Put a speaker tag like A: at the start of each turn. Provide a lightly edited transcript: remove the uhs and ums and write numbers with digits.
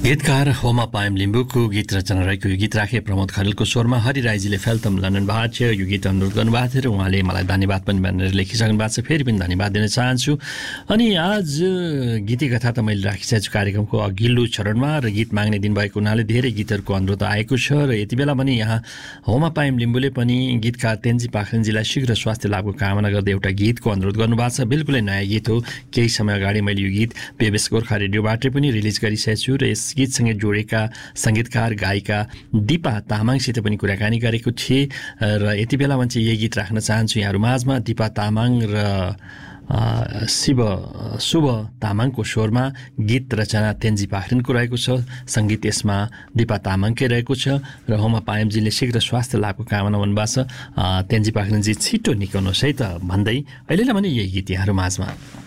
A: गीतकार होमा पायम लिम्बूको गीत रचना रहेको यो गीत राखे प्रमोद खरेलको स्वरमा हरि राईजीले फेल्तम लन्डन भएको थियो। यो गीत अनुरोध गर्नुभएको थियो र उहाँले मलाई धन्यवाद पनि भनेर लेखिसक्नु भएको छ। फेरि पनि धन्यवाद दिन चाहन्छु। अनि आज गीती कथा त मैले राखिसकेको छु कार्यक्रमको अघिल्लो चरणमा र गीत माग्ने दिन भएको हुनाले धेरै गीतहरूको अनुरोध आएको छ र यति बेला पनि यहाँ होमा पायम लिम्बूले पनि गीतकार तेन्जी पाखरिनजीलाई शीघ्र स्वास्थ्य लाभको कामना गर्दै एउटा गीतको अनुरोध गर्नुभएको छ। बिल्कुलै नयाँ गीत हो। केही समय अगाडि मैले यो गीत पेबेस गोर्खा रेडियोबाट पनि रिलिज गरिसकेको छु र यस गीतसँगै जोडेका सङ्गीतकार गायिका दिपा तामाङसित पनि कुराकानी गरेको थिएँ र यति बेला भने चाहिँ यही गीत राख्न चाहन्छु यहाँहरू माझमा। दिपा तामाङ र शुभ तामाङको स्वरमा गीत रचना तेन्जी पाखरिनको रहेको छ। सङ्गीत यसमा दिपा तामाङकै रहेको छ र होमा पायमजीले शीघ्र स्वास्थ्य लाभको कामना भन्नुभएको छ। तेन्जी पाखरिनजी छिटो निकाउनुहोस् है त भन्दै अहिलेलाई भने यही गीत यहाँहरू माझमा।